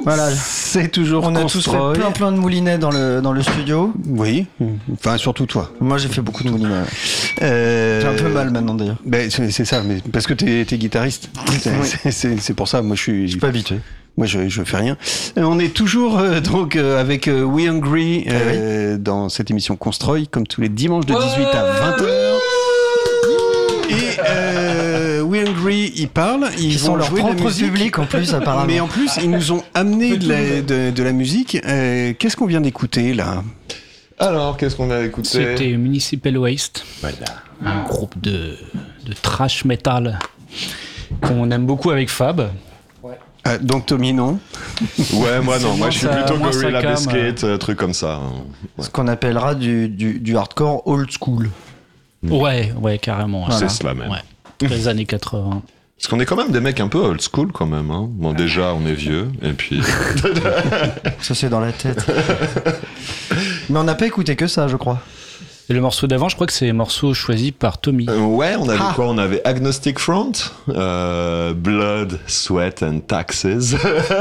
Voilà. C'est toujours On a tous fait plein de moulinets dans le studio. Oui, enfin surtout toi. Moi j'ai fait beaucoup de moulinets. J'ai un peu mal maintenant d'ailleurs. Ben, c'est ça, mais parce que t'es guitariste. C'est pour ça, moi je suis pas habitué. Moi je fais rien. On est toujours donc avec We Hungry dans cette émission Constroy, comme tous les dimanches de 18 à 20h. Et We Hungry, ils parlent, ils sont leur propre public en plus apparemment. Mais en plus, ils nous ont amené de la musique. Qu'est-ce qu'on vient d'écouter là ? Alors, qu'est-ce qu'on a écouté ? C'était Municipal Waste, un groupe de thrash metal qu'on aime beaucoup avec Fab. Donc Tommy, non ? Ouais, moi non, moi je suis plutôt Gorilla Biscuit, truc comme ça. Ce qu'on appellera du hardcore old school. Ouais, carrément. Voilà. C'est cela même. Ouais. Les années 80. Parce qu'on est quand même des mecs un peu old school quand même. Hein. Bon, déjà, on est vieux, et puis... Ça, c'est dans la tête. Mais on n'a pas écouté que ça, je crois. Et le morceau d'avant, je crois que c'est un morceau choisi par Tommy. Ouais, on avait quoi ? On avait Agnostic Front, Blood, Sweat and Taxes.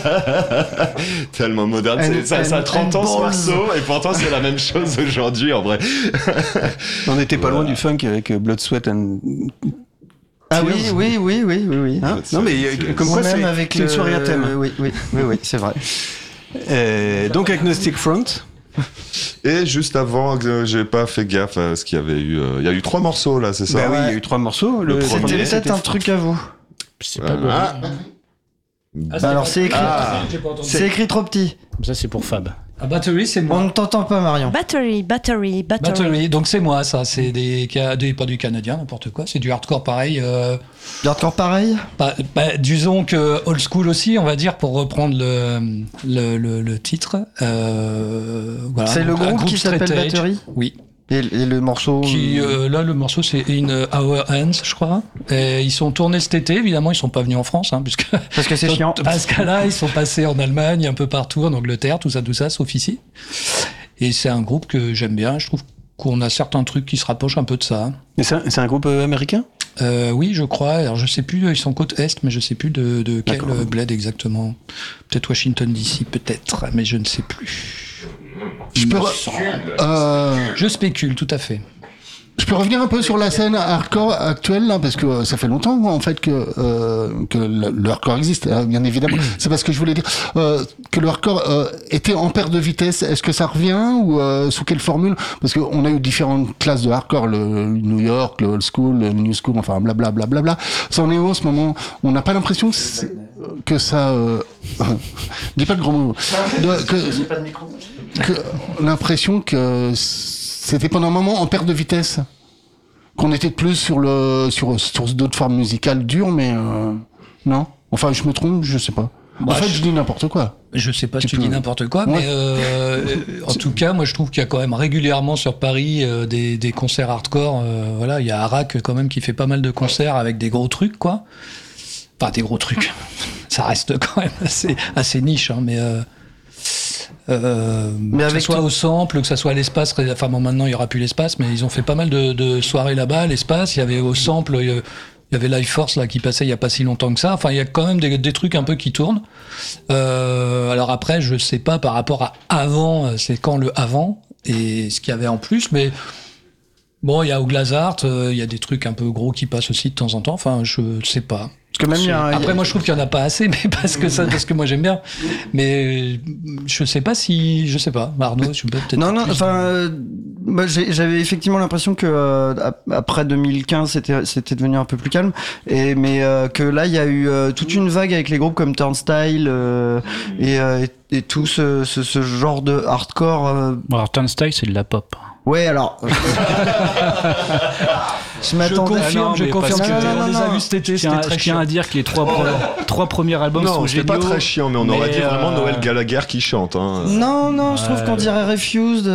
Tellement moderne. Ça a 30 ans ce morceau, et pourtant c'est la même chose aujourd'hui en vrai. On n'était pas loin du funk avec Blood, Sweat and... Ah oui. Hein ? Non mais comme quoi c'est une soirée à thème. Oui, c'est vrai. Donc Agnostic Front. Et juste avant, j'ai pas fait gaffe à ce qu'il y avait eu. Il y a eu 3 morceaux là, c'est ça ? Oui, il y a eu 3 morceaux. C'était peut-être un truc à vous. C'est pas bon. Alors c'est écrit. C'est écrit trop petit. Ça c'est pour Fab. Battery, c'est moi. On ne t'entend pas, Marion. Battery, donc c'est moi, ça. C'est pas du canadien, n'importe quoi. C'est du hardcore pareil. Du hardcore pareil disons que old school aussi, on va dire, pour reprendre le titre. Voilà. C'est le groupe qui s'appelle Battery ? Oui. Et le morceau là, le morceau, c'est In Our Hands, je crois. Et ils sont tournés cet été, évidemment, ils sont pas venus en France, hein, parce que c'est chiant. Parce que là, ils sont passés en Allemagne, un peu partout, en Angleterre, tout ça, sauf ici. Et c'est un groupe que j'aime bien. Je trouve qu'on a certains trucs qui se rapprochent un peu de ça. Et c'est un groupe américain ? Oui, je crois. Alors, je sais plus, ils sont côte Est, mais je sais plus de quel bled exactement. Peut-être Washington DC, peut-être, mais je ne sais plus. Je spécule, tout à fait. Je peux revenir un peu sur la scène hardcore actuelle, là, parce que ça fait longtemps, en fait, que le hardcore existe, bien évidemment. C'est parce que je voulais dire que le hardcore était en perte de vitesse. Est-ce que ça revient ou sous quelle formule ? Parce qu'on a eu différentes classes de hardcore, le New York, le old school, le new school, enfin blablabla. Ça en est où en ce moment ? On n'a pas l'impression que ça... dis pas de gros mots. L'impression que c'était pendant un moment en perte de vitesse, qu'on était plus sur d'autres formes musicales dures, mais non. Enfin, je me trompe, je sais pas. En fait, je dis n'importe quoi. Je sais pas si tu dis n'importe quoi, mais en tout cas, moi, je trouve qu'il y a quand même régulièrement sur Paris des concerts hardcore. Voilà, il y a Arak quand même qui fait pas mal de concerts avec des gros trucs, quoi. Enfin, des gros trucs. Ça reste quand même assez niche, hein, mais que ça soit au sample, que ça soit à l'espace, enfin bon, maintenant il n'y aura plus l'espace, mais ils ont fait pas mal de soirées là-bas à l'espace. Il y avait au sample, il y avait Life Force là qui passait il n'y a pas si longtemps que ça. Enfin, il y a quand même des trucs un peu qui tournent. Alors après, je sais pas par rapport à avant, c'est quand le avant et ce qu'il y avait en plus, mais bon, il y a au Glazart, il y a des trucs un peu gros qui passent aussi de temps en temps. Enfin, je sais pas. Parce que même après, moi, je trouve qu'il n'y en a pas assez, mais parce que moi, j'aime bien. Mais je sais pas. Arnaud, tu peux peut-être... Non, enfin, j'avais effectivement l'impression que après 2015, c'était devenu un peu plus calme. Mais que là, il y a eu toute une vague avec les groupes comme Turnstile et tout ce genre de hardcore. Alors, Turnstile, c'est de la pop. Ouais, alors... Je confirme que on les a vus cet été, c'était très chiant. Je tiens à dire que les trois premiers albums sont géniaux. Non, c'était pas très chiant, mais on aurait dit vraiment Noël Gallagher qui chante. Hein. Non, je trouve qu'on dirait Refused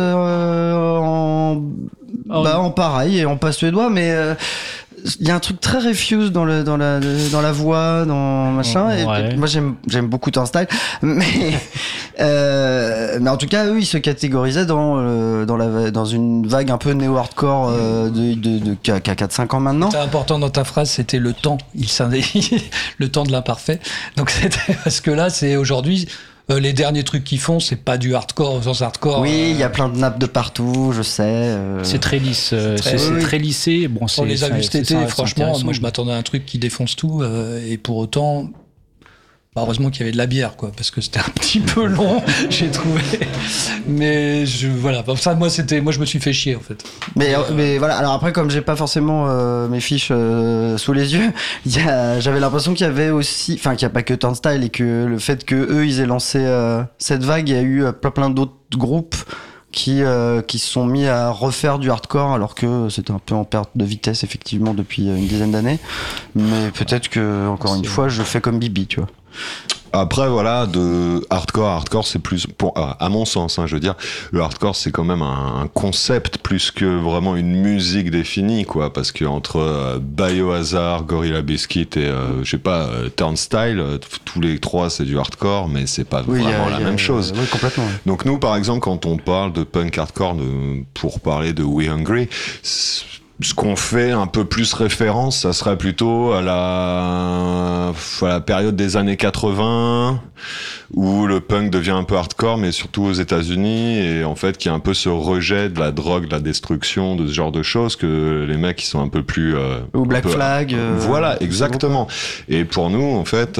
en pareil et en pas suédois, mais... il y a un truc très Refused dans la voix, dans machin. Ouais. Et moi, j'aime beaucoup Turnstile, mais en tout cas, eux, ils se catégorisaient dans une vague un peu néo-hardcore qui a 4-5 ans maintenant. C'était important dans ta phrase, c'était le temps. Le temps de l'imparfait. Donc c'était parce que là, c'est aujourd'hui. Les derniers trucs qu'ils font, c'est pas du hardcore au sens hardcore. Oui, il y a plein de nappes de partout, je sais. C'est très lisse, c'est très lissé. Bon, on les a vus cet été, franchement, moi je m'attends. m'attendais à un truc qui défonce tout, et pour autant, heureusement qu'il y avait de la bière, quoi, parce que c'était un petit peu long, j'ai trouvé. Mais voilà, ça, moi je me suis fait chier en fait. Mais voilà, alors après, comme j'ai pas forcément mes fiches sous les yeux, j'avais l'impression qu'il y avait aussi, enfin qu'il n'y a pas que Turnstile, et que le fait que eux ils aient lancé cette vague, il y a eu plein d'autres groupes qui se sont mis à refaire du hardcore, alors que c'était un peu en perte de vitesse effectivement depuis une dizaine d'années. Mais peut-être que, encore une fois, je fais comme Bibi, tu vois. Après, voilà, de hardcore, c'est plus, à mon sens, je veux dire, le hardcore, c'est quand même un concept plus que vraiment une musique définie, quoi, parce que entre Biohazard, Gorilla Biscuit et, je sais pas, Turnstile, tous les trois, c'est du hardcore, mais c'est pas vraiment la même chose. Oui, complètement. Ouais. Donc nous, par exemple, quand on parle de punk hardcore, pour parler de We Hungry, ce qu'on fait un peu plus référence, ça serait plutôt à la période des années 80, où le punk devient un peu hardcore, mais surtout aux États-Unis, et en fait, qui a un peu ce rejet de la drogue, de la destruction, de ce genre de choses, que les mecs qui sont un peu plus... ou Black Flag. Voilà, exactement. Et pour nous, en fait,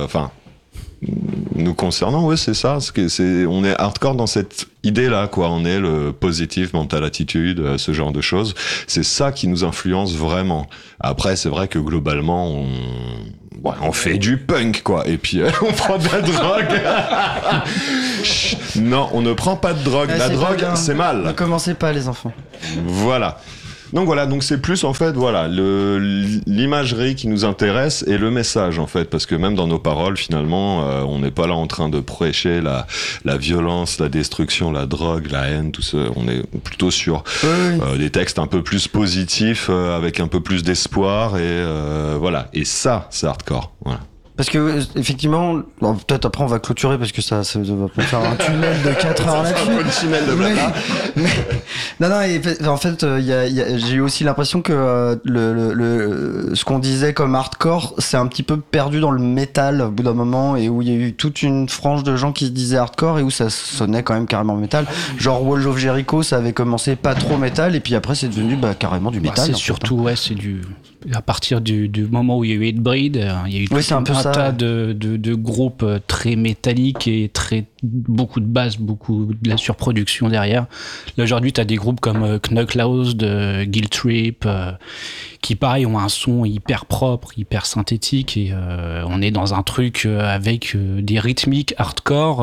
nous concernant, ouais, c'est ça. On est hardcore dans cette idée-là, quoi. On est le positive mental attitude, ce genre de choses. C'est ça qui nous influence vraiment. Après, c'est vrai que globalement, on fait du punk, quoi. Et puis, on prend de la drogue. Non, on ne prend pas de drogue. La drogue, c'est mal. Ne commencez pas, les enfants. Voilà. Donc c'est plus en fait l'imagerie qui nous intéresse et le message en fait, parce que même dans nos paroles finalement on n'est pas là en train de prêcher la violence, la destruction, la drogue, la haine, tout ça. On est plutôt sur des textes un peu plus positifs avec un peu plus d'espoir et voilà. Et ça c'est hardcore. Voilà. Parce que, effectivement, peut-être après on va clôturer parce que ça va pas faire un tunnel de 4 heures là-dessus. Un tunnel de blabla. Non, et en fait, j'ai eu aussi l'impression que ce qu'on disait comme hardcore, c'est un petit peu perdu dans le métal au bout d'un moment, et où il y a eu toute une frange de gens qui se disaient hardcore et où ça sonnait quand même carrément métal. Genre Walls of Jericho, ça avait commencé pas trop métal, et puis après c'est devenu carrément du métal. C'est surtout, c'est du... À partir du moment où il y a eu Hatebreed, il y a eu un tas de groupes très métalliques et beaucoup de basses, beaucoup de la surproduction derrière. Là aujourd'hui, tu as des groupes comme Knucklehouse de Guilt Trip qui pareil ont un son hyper propre, hyper synthétique, et on est dans un truc avec des rythmiques hardcore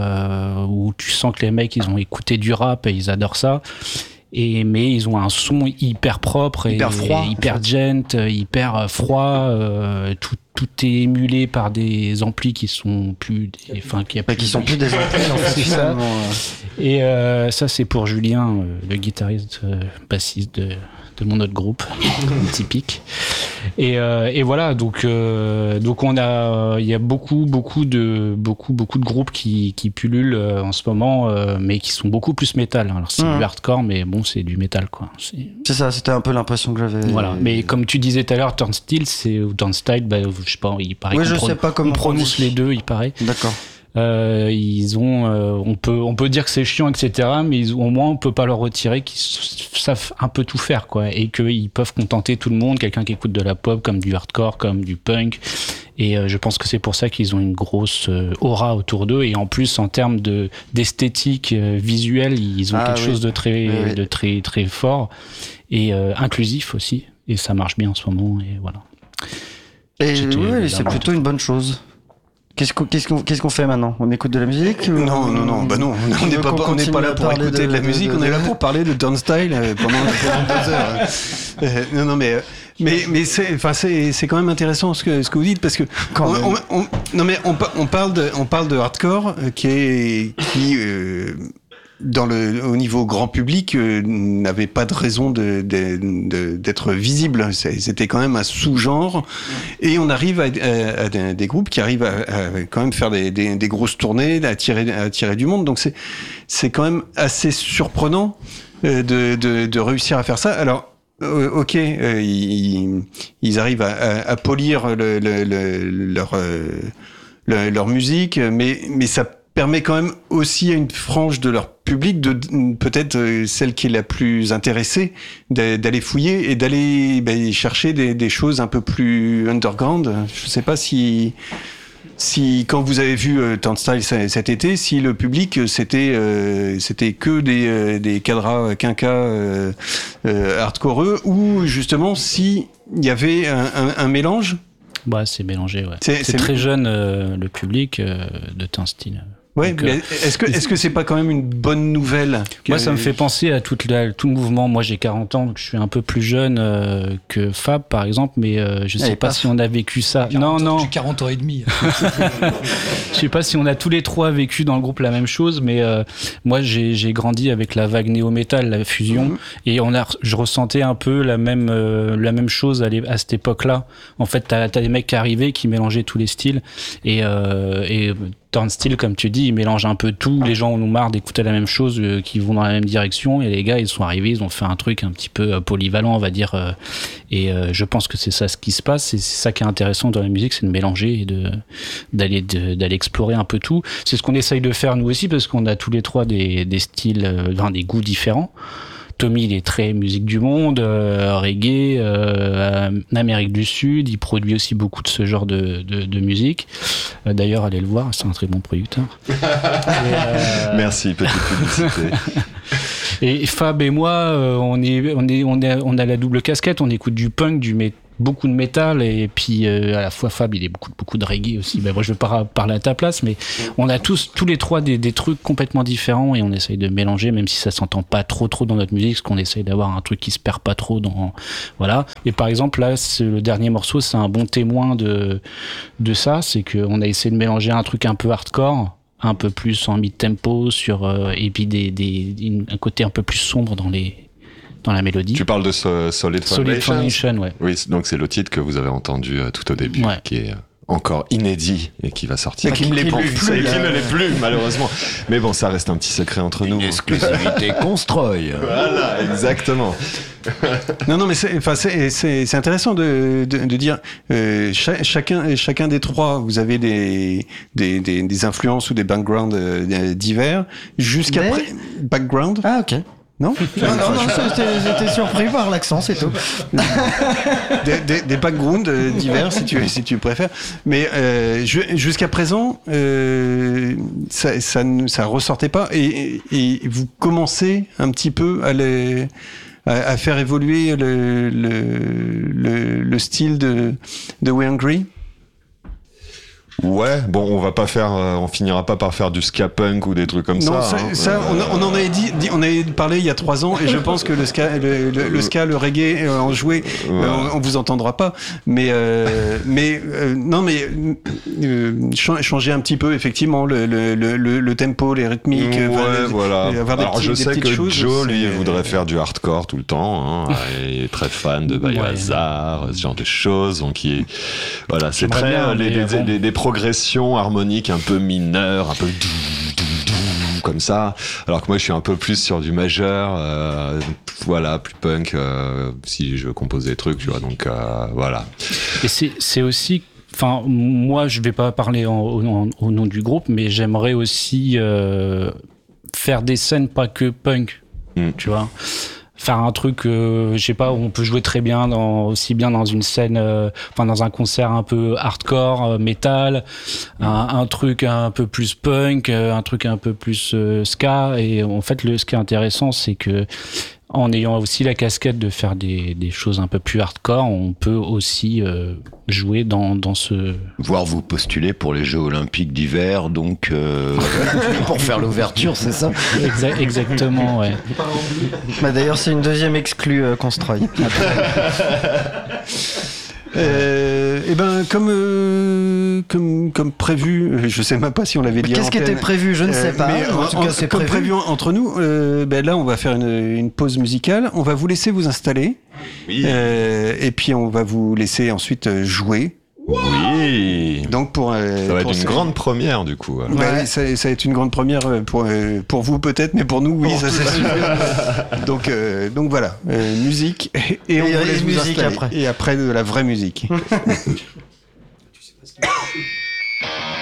où tu sens que les mecs ils ont écouté du rap et ils adorent ça. Mais ils ont un son hyper propre, hyper froid, hyper gent, hyper froid. Tout est émulé par des amplis qui sont plus, qui sont plus des amplis en fait, finalement. Et ça c'est pour Julien, le guitariste bassiste de mon autre groupe typique. Et voilà, donc on a, il y a beaucoup de groupes qui pullulent en ce moment, mais qui sont beaucoup plus métal. Alors c'est du hardcore, mais bon, c'est du métal, quoi. C'est ça, c'était un peu l'impression que j'avais. Voilà, mais comme tu disais tout à l'heure, Turnstile, ou Turnstile, je sais pas, il paraît qu'on prononce les deux, il paraît. D'accord. Ils ont, on peut dire que c'est chiant, etc., mais au moins on peut pas leur retirer qu'ils savent un peu tout faire, quoi, et qu'ils peuvent contenter tout le monde, quelqu'un qui écoute de la pop, comme du hardcore, comme du punk, et je pense que c'est pour ça qu'ils ont une grosse aura autour d'eux, et en plus en termes d'esthétique visuelle, ils ont quelque chose de très très fort et inclusif aussi, et ça marche bien en ce moment, et voilà. Et c'est plutôt une bonne chose. Qu'est-ce qu'on fait maintenant ? On écoute de la musique ? Non, on n'est pas là pour écouter de la musique, on est là pour parler de Turnstile pendant 2 heures. Non, mais c'est quand même intéressant ce que vous dites, parce que on parle de hardcore qui au niveau grand public, n'avait pas de raison d'être visible. C'était quand même un sous-genre. Et on arrive à des groupes qui arrivent à quand même faire des grosses tournées, à attirer du monde. Donc c'est quand même assez surprenant de réussir à faire ça. Alors, ok, ils arrivent à polir leur musique, mais ça permet quand même aussi à une frange de leur public, de peut-être celle qui est la plus intéressée, d'aller fouiller et d'aller chercher des choses un peu plus underground. Je sais pas si quand vous avez vu Turnstile cet été, si le public c'était que des cadras quinquas hardcoreux, ou justement si il y avait un mélange. Bah, c'est mélangé, ouais. C'est très jeune le public de Turnstile. Ouais, mais est-ce que c'est pas quand même une bonne nouvelle? Moi, ça me fait penser à tout le mouvement. Moi, j'ai 40 ans, donc je suis un peu plus jeune que Fab, par exemple, mais je sais pas si on a vécu ça. Non. J'ai 40 ans et demi. Je sais pas si on a tous les trois vécu dans le groupe la même chose, mais moi, j'ai grandi avec la vague néo-metal, la fusion, et je ressentais un peu la même chose à cette époque-là. En fait, t'as des mecs qui arrivaient, qui mélangeaient tous les styles, et Turnstile, comme tu dis, il mélange un peu tout. Les gens en ont marre d'écouter la même chose, qui vont dans la même direction. Et les gars, ils sont arrivés, ils ont fait un truc un petit peu polyvalent, on va dire. Et je pense que c'est ça ce qui se passe. Et c'est ça qui est intéressant dans la musique, c'est de mélanger et d'aller explorer un peu tout. C'est ce qu'on essaye de faire nous aussi, parce qu'on a tous les trois des styles, des goûts différents. Tommy, il est très musique du monde, reggae, Amérique du Sud. Il produit aussi beaucoup de ce genre de musique. D'ailleurs, allez le voir, c'est un très bon producteur. Merci, petite publicité. Et Fab et moi, on a la double casquette. On écoute du punk, beaucoup de métal, et puis à la fois Fab, il est beaucoup de reggae aussi. Moi, je vais pas parler à ta place, mais on a tous les trois des trucs complètement différents, et on essaye de mélanger, même si ça s'entend pas trop dans notre musique, parce qu'on essaye d'avoir un truc qui se perd pas trop voilà. Et par exemple, là, le dernier morceau, c'est un bon témoin de ça. C'est qu'on a essayé de mélanger un truc un peu hardcore, un peu plus en mid-tempo et puis un côté un peu plus sombre dans la mélodie. Tu parles de Solid Foundation, ouais. Oui, donc c'est le titre que vous avez entendu tout au début, qui est encore inédit et qui va sortir. Et qui ne l'est plus, malheureusement. Mais bon, ça reste un petit secret entre nous. Une exclusivité Constroy. Voilà, exactement. Non, mais c'est intéressant de dire chacun des trois, vous avez des influences ou des backgrounds divers jusqu'à background. Ah, ok. Non, j'étais surpris par l'accent, c'est tout. des backgrounds divers, si tu préfères. Mais jusqu'à présent, ça ressortait pas, et vous commencez un petit peu à faire évoluer le style de We Hungry. Ouais, bon, on finira pas par faire du ska punk ou des trucs comme ça. On en avait on avait parlé il y a 3 ans, et je pense que le ska, le reggae, en jouer, on vous entendra pas. Mais changer un petit peu, effectivement le tempo, les rythmiques. Voilà. Alors je sais que choses, Joe, lui, voudrait faire du hardcore tout le temps. Il est très fan de Biohazard, ce genre de choses. Donc voilà, c'est très des progression harmonique un peu mineure, un peu comme ça, alors que moi je suis un peu plus sur du majeur, plus punk, si je compose des trucs, tu vois, donc voilà. Et c'est aussi, moi je vais pas parler au nom du groupe, mais j'aimerais aussi faire des scènes pas que punk, tu vois. Faire un truc, je sais pas, où on peut jouer très bien aussi bien dans une scène, dans un concert un peu hardcore, métal, un truc un peu plus punk, un truc un peu plus ska. Et en fait, ce qui est intéressant, c'est que en ayant aussi la casquette de faire des choses un peu plus hardcore, on peut aussi jouer dans ce... Voire vous postuler pour les Jeux Olympiques d'hiver, donc pour faire l'ouverture, c'est ça? Exactement, ouais. D'ailleurs, c'est une deuxième exclue Constroy. Comme prévu, je sais même pas si on l'avait dit. Qu'est-ce qui était prévu? Je ne sais pas. Mais en tout cas, c'est comme prévu entre nous. Là, on va faire une pause musicale. On va vous laisser vous installer. Oui. Et puis on va vous laisser ensuite jouer. Oui. Donc ça va être une grande première du coup. Ça va être une grande première pour vous peut-être, mais pour nous oui, ça c'est sûr. Donc voilà, musique et on vous laisse musique après. Et après de la vraie musique.